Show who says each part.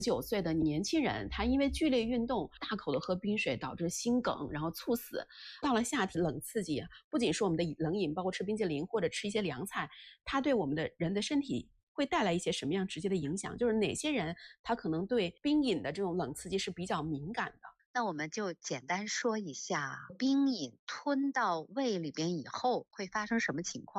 Speaker 1: 9岁的年轻人，他因为剧烈运动，大口的喝冰水，导致心梗，然后猝死。到了夏天，冷刺激不仅是我们的冷饮，包括吃冰淇淋或者吃一些凉菜，它对我们的人的身体会带来一些什么样直接的影响？就是哪些人他可能对冰饮的这种冷刺激是比较敏感的。
Speaker 2: 那我们就简单说一下冰饮吞到胃里边以后会发生什么情况。